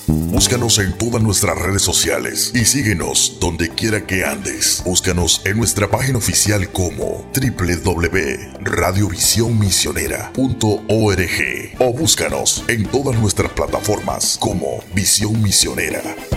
Búscanos en todas nuestras redes sociales y síguenos donde quiera que andes. Búscanos en nuestra página oficial como www.radiovisionmisionera.org o búscanos en todas nuestras plataformas como Visión Misionera.